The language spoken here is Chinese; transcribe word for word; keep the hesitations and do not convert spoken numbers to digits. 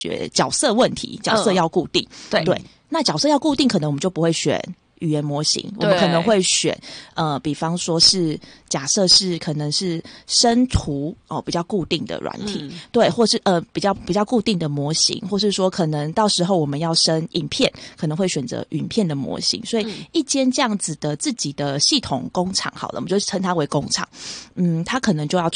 决角色问题，角色要固定， 嗯、对对，那角色要固定，可能我们就不会选语言模型，我们可能会选呃，比方说是假设是可能是生图哦比较固定的软体，嗯、对，或是呃比较比较固定的模型，或是说可能到时候我们要生影片，可能会选择影片的模型。所以一间这样子的自己的系统工厂，好了，我们就称它为工厂，嗯，它可能就要